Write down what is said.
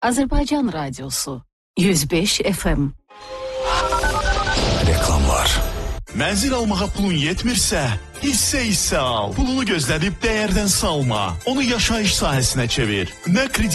Azərbaycan Radyosu 105 FM. Reklamlar. Mənzil almağa pulun yetmirsə, hissə al. Pulunu gözlədib dəyərdən salma. Onu yaşayış sahəsinə çevir. Nə kredit